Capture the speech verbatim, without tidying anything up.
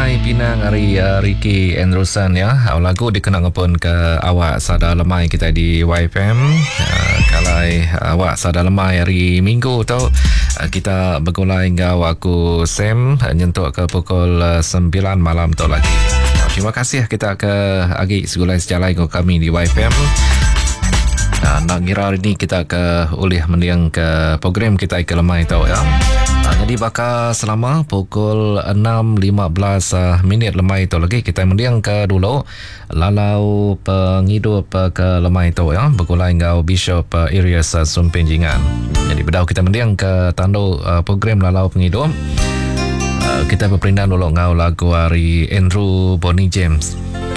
Lemai Pinang hari uh, Ricky Andrewson ya. Uh, lagu dikenal pun ke awak sada lemai kita di Y F M. Uh, kalau uh, awak sada lemai hari Minggu tu uh, kita bergulai dengan aku Sam uh, nyentuh ke pukul uh, sembilan malam tu lagi. Uh, terima kasih kita ke agi segulai sejalai dengan kami di Y F M. Uh, nak kira hari ni kita ke ulih mendiang ke program kita ke lemai tau ya. Uh, jadi bakal selama pukul enam lima belas uh, minit lemai tu lagi kita mendiang ke dulu lalau penghidup uh, ke lemai tu ya. Bergulai ngau Bishop uh, Arias uh, Sumpenjingan. Jadi bedau kita mendiang ke tandu uh, program lalau penghidup. Uh, kita berperindah dulu ngau lagu hari Andrew Bonnie James.